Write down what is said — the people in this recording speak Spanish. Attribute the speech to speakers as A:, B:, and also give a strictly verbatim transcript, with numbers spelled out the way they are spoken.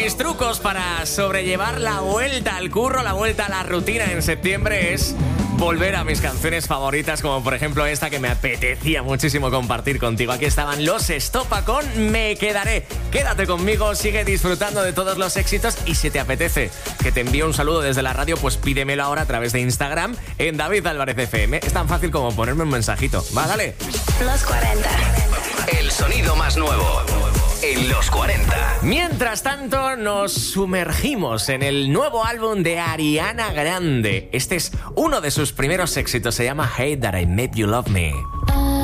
A: mis trucos para sobrellevar la vuelta al curro, la vuelta a la rutina en septiembre es volver a mis canciones favoritas, como por ejemplo esta que me apetecía muchísimo compartir contigo. Aquí estaban Los Estopa con Me Quedaré. Quédate conmigo, sigue disfrutando de todos los éxitos y si te apetece que te envíe un saludo desde la radio, pues pídemelo ahora a través de Instagram en David Álvarez F M. Es tan fácil como ponerme un mensajito. Va, dale.
B: Los cuarenta.
C: El sonido más nuevo en Los cuarenta.
A: Mientras tanto, nos sumergimos en el nuevo álbum de Ariana Grande. Este es uno de sus primeros éxitos. Se llama Hate That I Made You Love Me.
B: I